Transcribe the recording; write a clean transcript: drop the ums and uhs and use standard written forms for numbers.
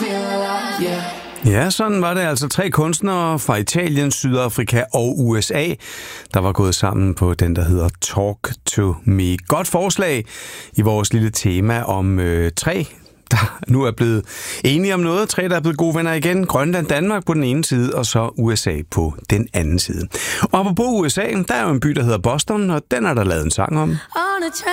Ja, sådan var det altså 3 kunstnere fra Italien, Sydafrika og USA, der var gået sammen på den, der hedder Talk to Me. Godt forslag i vores lille tema om 3, der nu er blevet enige om noget. 3, der er blevet gode venner igen. Grønland, Danmark på den ene side, og så USA på den anden side. Og apropos USA, der er jo en by, der hedder Boston, og den er der lavet en sang om.